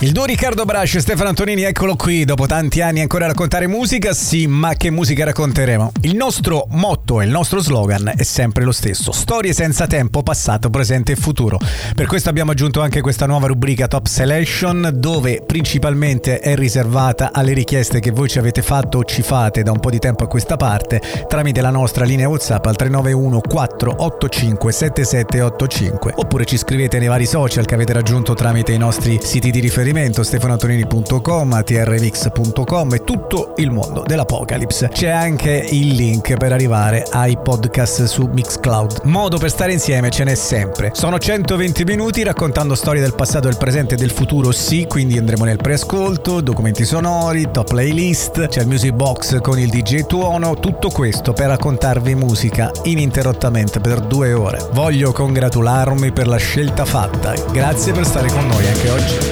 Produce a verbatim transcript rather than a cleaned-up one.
Il duo Riccardo Brash e Stefano Antonini, eccolo qui, dopo tanti anni ancora a raccontare musica. Sì, ma che musica racconteremo? Il nostro motto e il nostro slogan è sempre lo stesso: storie senza tempo, passato, presente e futuro. Per questo abbiamo aggiunto anche questa nuova rubrica Top Selection, dove principalmente è riservata alle richieste che voi ci avete fatto o ci fate da un po' di tempo a questa parte tramite la nostra linea WhatsApp al tre nove uno quattro otto cinque sette sette otto cinque, oppure ci scrivete nei vari social che avete raggiunto tramite i nostri siti di riferimento stefano antonini punto com, a t r mix punto com e tutto il mondo dell'Apocalypse. C'è anche il link per arrivare ai podcast su Mixcloud. Modo per stare insieme ce n'è sempre. Sono centoventi minuti raccontando storie del passato, del presente e del futuro, sì, quindi andremo nel preascolto, documenti sonori, top playlist, c'è il music box con il D J Tuono, tutto questo per raccontarvi musica ininterrottamente per due ore. Voglio congratularmi per la scelta fatta. Grazie per stare con noi anche oggi.